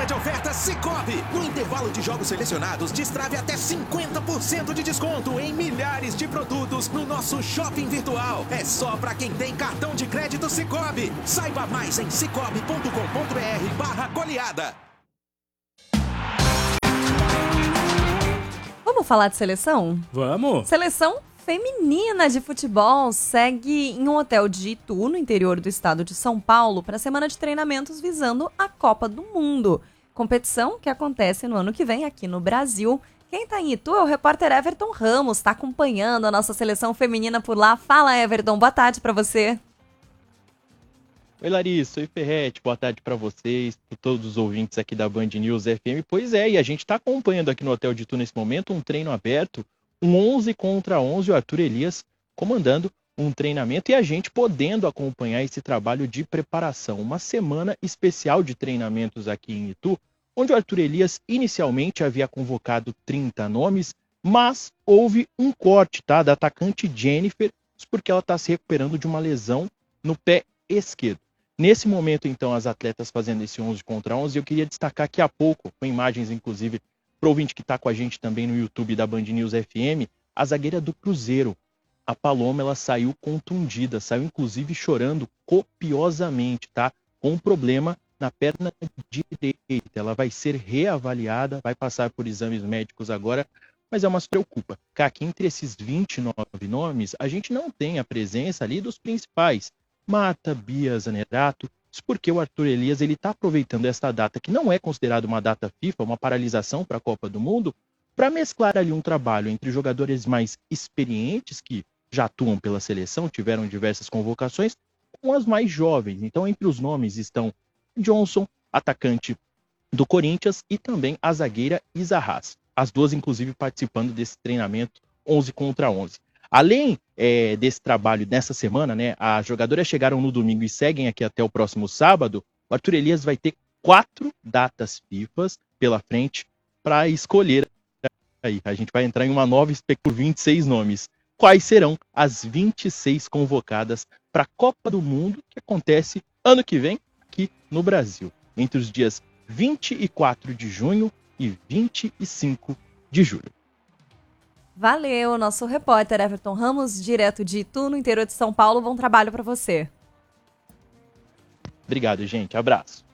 de ofertas Sicoob. No intervalo de jogos selecionados, destrave até 50% de desconto em milhares de produtos no nosso shopping virtual. É só para quem tem cartão de crédito Sicoob. Saiba mais em cicobi.com.br/goleada. Vamos falar de seleção? Vamos! Seleção feminina de futebol segue em um hotel de Itu, no interior do estado de São Paulo, para a semana de treinamentos visando a Copa do Mundo. Competição que acontece no ano que vem aqui no Brasil. Quem está em Itu é o repórter Everton Ramos, está acompanhando a nossa seleção feminina por lá. Fala, Everton, boa tarde para você. Oi, Larissa, oi, Ferretti, boa tarde para vocês, para todos os ouvintes aqui da Band News FM. Pois é, e a gente está acompanhando aqui no Hotel de Itu nesse momento um treino aberto, um 11 contra 11, o Arthur Elias comandando um treinamento e a gente podendo acompanhar esse trabalho de preparação. Uma semana especial de treinamentos aqui em Itu, onde o Arthur Elias inicialmente havia convocado 30 nomes, mas houve um corte, tá, da atacante Jennifer, porque ela está se recuperando de uma lesão no pé esquerdo. Nesse momento, então, as atletas fazendo esse 11 contra 11, eu queria destacar aqui a pouco, com imagens, inclusive, para o ouvinte que está com a gente também no YouTube da Band News FM, a zagueira do Cruzeiro, a Paloma, ela saiu contundida, saiu, inclusive, chorando copiosamente, tá? Com um problema na perna direita. Ela vai ser reavaliada, vai passar por exames médicos agora, mas é uma se preocupa. Aqui, entre esses 29 nomes, a gente não tem a presença ali dos principais. Marta, Bia, Zanerato, isso porque o Arthur Elias está aproveitando esta data, que não é considerada uma data FIFA, uma paralisação para a Copa do Mundo, para mesclar ali um trabalho entre jogadores mais experientes, que já atuam pela seleção, tiveram diversas convocações, com as mais jovens. Então, entre os nomes estão Johnson, atacante do Corinthians, e também a zagueira Isa Haas. As duas, inclusive, participando desse treinamento 11 contra 11. Além desse trabalho nessa semana, né, as jogadoras chegaram no domingo e seguem aqui até o próximo sábado. O Arthur Elias vai ter 4 datas FIFAs pela frente para escolher. Aí, a gente vai entrar em uma nova por 26 nomes. Quais serão as 26 convocadas para a Copa do Mundo, que acontece ano que vem aqui no Brasil, entre os dias 24 de junho e 25 de julho. Valeu, nosso repórter Everton Ramos, direto de Itu, no interior de São Paulo. Bom trabalho para você. Obrigado, gente. Abraço.